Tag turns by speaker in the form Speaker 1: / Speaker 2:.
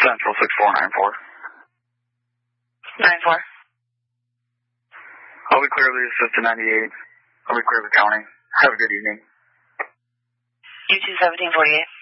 Speaker 1: Central 6494.
Speaker 2: 94.
Speaker 1: I'll be clear of the assist to 98. I'll be clear of the county. Have a good evening.
Speaker 2: You 21748.